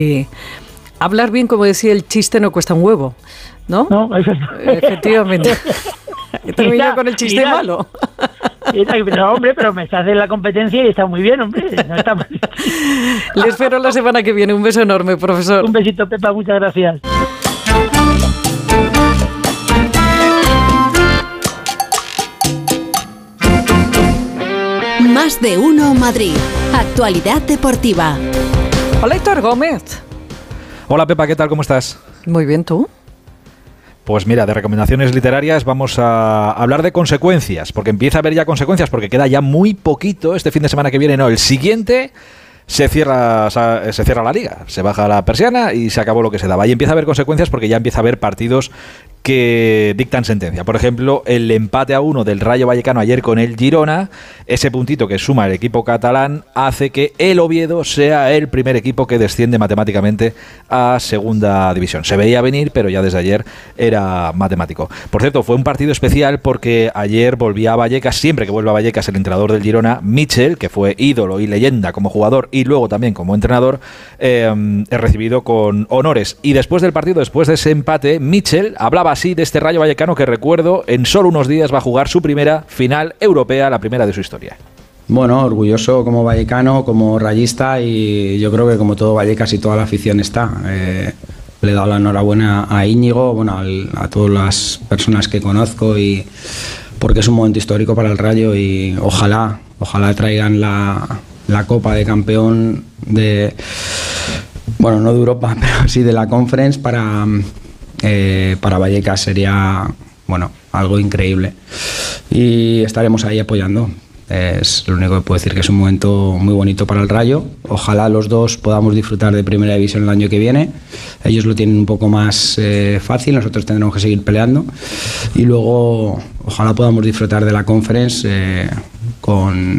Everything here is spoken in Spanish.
Hablar bien, como decía el chiste, no cuesta un huevo, ¿no? No, eso no. Efectivamente. Termino con el chiste malo. No, hombre, pero me estás en la competencia y está muy bien, hombre. No está mal. Le espero la semana que viene. Un beso enorme, profesor. Un besito, Pepa, muchas gracias. Más de uno Madrid. Actualidad deportiva. Hola, Héctor Gómez. Hola, Pepa, ¿qué tal? ¿Cómo estás? Muy bien, ¿tú? Pues mira, de recomendaciones literarias vamos a hablar de consecuencias, porque empieza a haber ya consecuencias, porque queda ya muy poquito este fin de semana que viene, no, el siguiente se cierra la liga, se baja la persiana y se acabó lo que se daba. Y empieza a haber consecuencias porque ya empieza a haber partidos que dictan sentencia. Por ejemplo, el empate a 1 del Rayo Vallecano ayer con el Girona, ese puntito que suma el equipo catalán hace que el Oviedo sea el primer equipo que desciende matemáticamente a segunda división. Se veía venir, pero ya desde ayer era matemático. Por cierto, fue un partido especial porque ayer volvía a Vallecas, siempre que vuelve a Vallecas el entrenador del Girona, Mitchell, que fue ídolo y leyenda como jugador y luego también como entrenador, es recibido con honores. Y después del partido, después de ese empate, Mitchell hablaba así de este Rayo Vallecano que, recuerdo, en solo unos días va a jugar su primera final europea, la primera de su historia. Bueno, orgulloso como vallecano, como rayista, y yo creo que como todo Vallecas y toda la afición está. Le he dado la enhorabuena a Íñigo, bueno, a todas las personas que conozco, y porque es un momento histórico para el Rayo y ojalá traigan la Copa de Campeón de, bueno, no de Europa, pero sí de la Conference para Vallecas. Sería, bueno, algo increíble y estaremos ahí apoyando. Es lo único que puedo decir, que es un momento muy bonito para el Rayo. Ojalá los dos podamos disfrutar de Primera División el año que viene. Ellos lo tienen un poco más fácil, nosotros tendremos que seguir peleando y luego ojalá podamos disfrutar de la Conference con